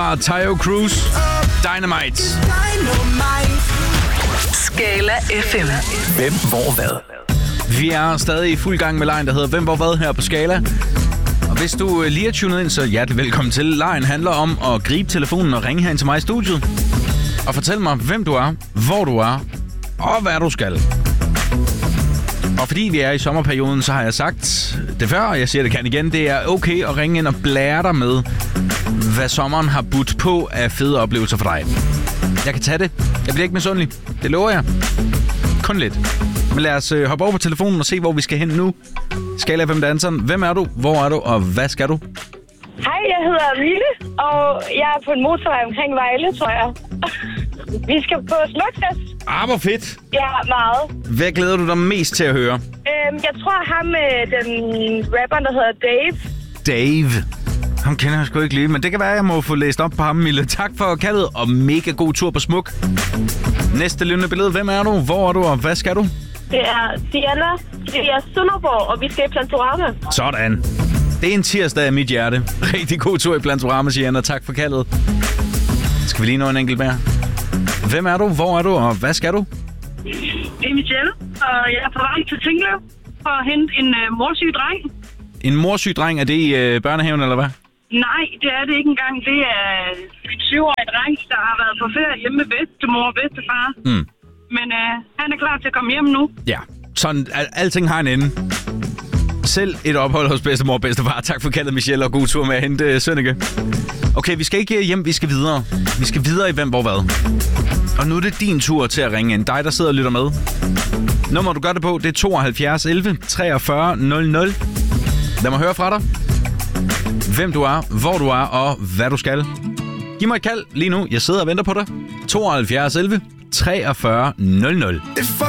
Tayo Cruz, Dynamite. Skala FM. Hvem, hvor, hvad? Vi er stadig i fuld gang med lejen, der hedder Hvem, hvor, hvad her på Skala. Og hvis du lige er tunet ind, så hjertelig velkommen til. Lejen handler om at gribe telefonen og ringe herind til mig i studiet. Og fortæl mig, hvem du er, hvor du er og hvad du skal. Og fordi vi er i sommerperioden, så har jeg sagt det før, og jeg siger det gerne igen. Det er okay at ringe ind og blære dig med, hvad sommeren har budt på af fede oplevelser for dig. Jeg kan tage det. Jeg bliver ikke misundelig. Det lover jeg. Kun lidt. Men lad os hoppe over på telefonen og se, hvor vi skal hen nu. Skala FM danseren. Hvem er du? Hvor er du? Og hvad skal du? Hej, jeg hedder Mille, og jeg er på en motorvej omkring Vejle, tror jeg. Vi skal på Smukfest. Hvor fedt. Ja, meget. Hvad glæder du dig mest til at høre? Jeg tror ham med den rapper, der hedder Dave. Dave. Ham kender jeg sgu ikke lige, men det kan være, at jeg må få læst op på ham, Mille. Tak for kaldet, og mega god tur på Smuk. Næste levende billede. Hvem er du? Hvor er du? Og hvad skal du? Det er Sienna. Det er Sønderborg, og vi skal i Plantorama. Sådan. Det er en tirsdag af mit hjerte. Rigtig god tur i Plantorama, Sienna. Tak for kaldet. Skal vi lige nå en enkelt mere? Hvem er du? Hvor er du? Og hvad skal du? Det er Michelle, og jeg er på vej til Tinglev for at hente en morsyg dreng. En morsyg dreng? Er det i børnehaven, eller hvad? Nej, det er det ikke engang. Det er en 7-årig dreng, der har været på ferie hjemme med bedstemor og bedstefar. Men han er klar til at komme hjem nu. Ja, sådan alting har en ende. Selv et ophold hos bedstemor og bedstefar. Tak for kaldet, Michelle, og god tur med at hente Sønneke. Okay, vi skal ikke hjem, vi skal videre. Vi skal videre i Hvem, hvor, hvad. Og nu er det din tur til at ringe ind. Dig, der sidder og lytter med. Nummer, du gør det på, det er 72 11 43 00. Lad mig høre fra dig. Hvem du er, hvor du er og hvad du skal. Giv mig et kald lige nu. Jeg sidder og venter på dig. 72 11 43 00.